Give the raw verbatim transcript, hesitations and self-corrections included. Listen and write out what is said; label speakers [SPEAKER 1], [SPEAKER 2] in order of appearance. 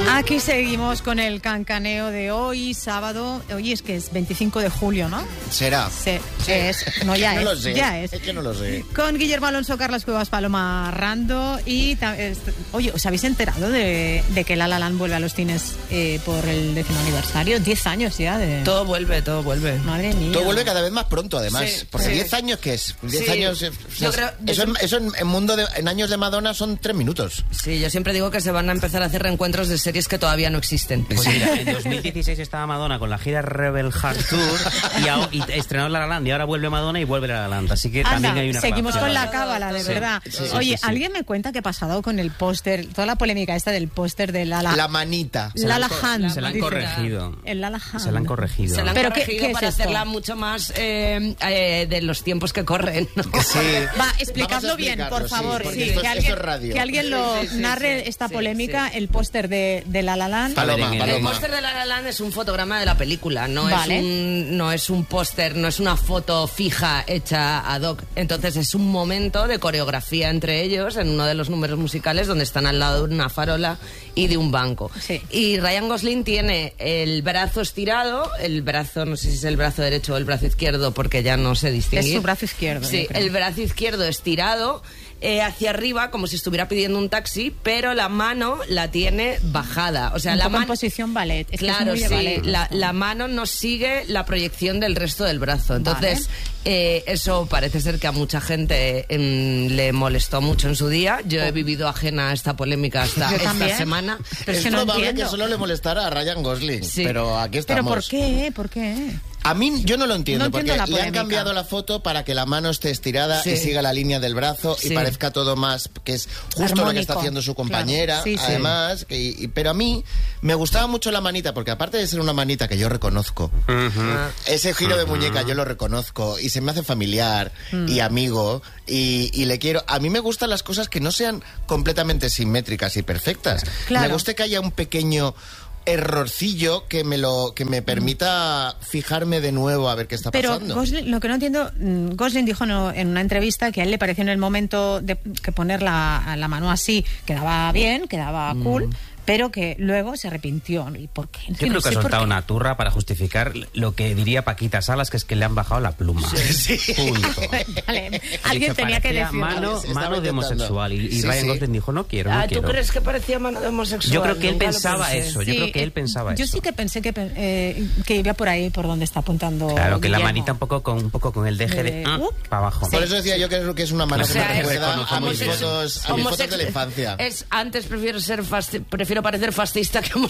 [SPEAKER 1] Aquí seguimos con el cancaneo de hoy, sábado. Hoy es que es veinticinco de julio, ¿no?
[SPEAKER 2] ¿Será?
[SPEAKER 1] Sí, sí. Es, no, ya
[SPEAKER 2] no
[SPEAKER 1] es.
[SPEAKER 2] Lo sé.
[SPEAKER 1] Ya es.
[SPEAKER 2] Es que no lo sé.
[SPEAKER 1] Con Guillermo Alonso, Carlas Cuevas, Paloma Rando y... Oye, ¿os habéis enterado de, de que La La Land vuelve a los cines eh, por el décimo aniversario? Diez años ya de...
[SPEAKER 3] Todo vuelve, todo vuelve.
[SPEAKER 1] Madre mía.
[SPEAKER 2] Todo vuelve cada vez más pronto, además.
[SPEAKER 3] Sí,
[SPEAKER 2] porque
[SPEAKER 3] sí.
[SPEAKER 2] diez años, ¿qué es? Diez
[SPEAKER 3] Sí.
[SPEAKER 2] años... eh,
[SPEAKER 3] Yo creo-
[SPEAKER 2] eso,
[SPEAKER 3] yo
[SPEAKER 2] en, eso en, en mundo de, en años de Madonna son tres minutos.
[SPEAKER 3] Sí, yo siempre digo que se van a empezar a hacer reencuentros de series que todavía no existen.
[SPEAKER 4] Pues mira, en dos mil dieciséis estaba Madonna con la gira Rebel Heart Tour y, a, y estrenó La La Land y ahora vuelve Madonna y vuelve La La Land. Así que
[SPEAKER 1] Anda,
[SPEAKER 4] también hay una
[SPEAKER 1] seguimos
[SPEAKER 4] relación.
[SPEAKER 1] con la cábala, de
[SPEAKER 4] Sí,
[SPEAKER 1] verdad.
[SPEAKER 4] sí, sí,
[SPEAKER 1] Oye,
[SPEAKER 4] sí, sí.
[SPEAKER 1] ¿alguien me cuenta qué ha pasado con el póster? Toda la polémica esta del póster de La La...
[SPEAKER 2] La manita.
[SPEAKER 4] Se la han
[SPEAKER 1] Lala
[SPEAKER 4] co-
[SPEAKER 1] Han.
[SPEAKER 4] Se la han
[SPEAKER 1] dice.
[SPEAKER 4] corregido.
[SPEAKER 1] El Lala Han.
[SPEAKER 4] Se la han corregido.
[SPEAKER 3] Se la han
[SPEAKER 1] ¿Pero qué-
[SPEAKER 3] corregido
[SPEAKER 1] qué es
[SPEAKER 3] para
[SPEAKER 1] esto?
[SPEAKER 3] hacerla mucho más eh, eh, de los tiempos que corren, ¿no?
[SPEAKER 2] Sí.
[SPEAKER 1] Va, explicadlo
[SPEAKER 2] Vamos a
[SPEAKER 1] bien,
[SPEAKER 2] explicarlo,
[SPEAKER 1] por
[SPEAKER 2] sí,
[SPEAKER 1] favor.
[SPEAKER 2] porque
[SPEAKER 1] Sí,
[SPEAKER 2] esto
[SPEAKER 1] que,
[SPEAKER 2] es-
[SPEAKER 1] alguien,
[SPEAKER 2] eso es radio.
[SPEAKER 1] que alguien lo
[SPEAKER 3] Sí, sí, sí,
[SPEAKER 1] narre
[SPEAKER 3] sí,
[SPEAKER 1] esta
[SPEAKER 3] sí,
[SPEAKER 1] polémica,
[SPEAKER 3] sí.
[SPEAKER 1] el póster de, de La La Land.
[SPEAKER 2] Paloma,
[SPEAKER 4] A ver, en el-
[SPEAKER 3] El
[SPEAKER 2] Paloma.
[SPEAKER 3] póster de La La Land es un fotograma de la película, no
[SPEAKER 1] Vale.
[SPEAKER 3] es un no es un póster, no es una foto fija hecha ad hoc. Entonces es un momento de coreografía entre ellos en uno de los números musicales donde están al lado de una farola y de un banco.
[SPEAKER 1] Sí.
[SPEAKER 3] Y Ryan Gosling tiene el brazo estirado, el brazo, no sé si es el brazo derecho o el brazo izquierdo porque ya no sé distinguir.
[SPEAKER 1] Es su brazo izquierdo,
[SPEAKER 3] Sí,
[SPEAKER 1] yo creo.
[SPEAKER 3] el brazo izquierdo estirado eh, hacia arriba como si estuviera pidiendo un taxi, pero la mano la tiene bajada. O sea,
[SPEAKER 1] Un
[SPEAKER 3] la
[SPEAKER 1] poco en
[SPEAKER 3] mano
[SPEAKER 1] posición ballet. Es que es
[SPEAKER 3] Claro,
[SPEAKER 1] muy de
[SPEAKER 3] sí,
[SPEAKER 1] ballet,
[SPEAKER 3] la,
[SPEAKER 1] esto.
[SPEAKER 3] la mano no sigue la proyección del resto del brazo. Entonces, eh, eso parece ser que a mucha gente em, le molestó mucho en su día. Yo he vivido ajena a esta polémica hasta
[SPEAKER 1] Yo
[SPEAKER 3] esta
[SPEAKER 1] también.
[SPEAKER 3] semana.
[SPEAKER 1] Pero es
[SPEAKER 2] es
[SPEAKER 1] que no
[SPEAKER 2] probable
[SPEAKER 1] entiendo.
[SPEAKER 2] que solo le molestara a Ryan Gosling.
[SPEAKER 3] Sí.
[SPEAKER 2] Pero aquí
[SPEAKER 1] ¿Pero
[SPEAKER 2] estamos.
[SPEAKER 1] por qué? ¿Por qué?
[SPEAKER 2] A mí yo no lo entiendo,
[SPEAKER 1] No
[SPEAKER 2] porque
[SPEAKER 1] entiendo la
[SPEAKER 2] le han
[SPEAKER 1] polémica.
[SPEAKER 2] cambiado la foto para que la mano esté estirada
[SPEAKER 3] Sí.
[SPEAKER 2] y siga la línea del brazo
[SPEAKER 3] Sí.
[SPEAKER 2] y parezca todo más, que es justo lo que
[SPEAKER 1] Armónico.
[SPEAKER 2] está haciendo su compañera,
[SPEAKER 1] Claro. Sí, sí.
[SPEAKER 2] además. que- y- pero a mí me gustaba mucho la manita, porque aparte de ser una manita que yo reconozco,
[SPEAKER 3] Ah,
[SPEAKER 2] ese giro de muñeca yo lo reconozco y se me hace familiar
[SPEAKER 1] Mm.
[SPEAKER 2] y amigo y, y le quiero. A mí me gustan las cosas que no sean completamente simétricas y perfectas.
[SPEAKER 1] Claro.
[SPEAKER 2] Me gusta que haya un pequeño errorcillo que me lo que me permita fijarme de nuevo a ver qué está
[SPEAKER 1] Pero
[SPEAKER 2] pasando.
[SPEAKER 1] Gosling, lo que no entiendo, mm, Gosling dijo no- en una entrevista que a él le pareció en el momento de que poner la, la mano así quedaba bien, quedaba
[SPEAKER 2] Mm.
[SPEAKER 1] cool, pero que luego se arrepintió. ¿Y por qué?
[SPEAKER 4] Yo
[SPEAKER 1] No
[SPEAKER 4] creo que
[SPEAKER 1] sé
[SPEAKER 4] ha
[SPEAKER 1] por
[SPEAKER 4] soltado
[SPEAKER 1] qué.
[SPEAKER 4] una turra para justificar lo que diría Paquita Salas, que es que le han bajado la pluma. Punto.
[SPEAKER 1] Vale, alguien
[SPEAKER 4] Dicho,
[SPEAKER 1] tenía que
[SPEAKER 4] parecía
[SPEAKER 1] decirlo.
[SPEAKER 4] Mano,
[SPEAKER 2] Se estaba
[SPEAKER 4] mano de
[SPEAKER 2] intentando.
[SPEAKER 4] homosexual. Y, y
[SPEAKER 2] Sí,
[SPEAKER 4] Ryan
[SPEAKER 2] sí.
[SPEAKER 4] Gosling dijo, no quiero, no
[SPEAKER 3] Ah, ¿tú
[SPEAKER 4] quiero.
[SPEAKER 3] crees que parecía mano de homosexual?
[SPEAKER 4] Yo creo que él
[SPEAKER 3] Nunca lo
[SPEAKER 4] pensaba
[SPEAKER 3] pensé.
[SPEAKER 4] eso. Yo creo que él pensaba
[SPEAKER 1] yo
[SPEAKER 4] eso.
[SPEAKER 1] sí que pensé que, pen- eh, que iba por ahí, por donde está apuntando.
[SPEAKER 4] Claro, que la
[SPEAKER 1] Guillermo.
[SPEAKER 4] manita un poco con, un poco con el deje de...
[SPEAKER 1] De-
[SPEAKER 4] ah,
[SPEAKER 1] uh,
[SPEAKER 4] para abajo.
[SPEAKER 2] Por eso decía yo que es, que es una mano
[SPEAKER 4] O
[SPEAKER 2] que
[SPEAKER 4] sea,
[SPEAKER 2] me
[SPEAKER 4] es-
[SPEAKER 2] recuerda a
[SPEAKER 4] reconozco
[SPEAKER 2] mis
[SPEAKER 4] muy bien.
[SPEAKER 2] fotos, a mis fotos de la
[SPEAKER 3] Homosex-
[SPEAKER 2] infancia.
[SPEAKER 3] Es, antes prefiero ser fasti- prefiero parecer fascista que